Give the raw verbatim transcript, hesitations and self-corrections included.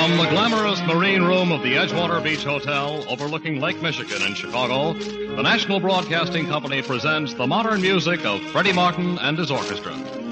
From the glamorous marine room of the Edgewater Beach Hotel overlooking Lake Michigan in Chicago, the National Broadcasting Company presents the modern music of Freddie Martin and his orchestra.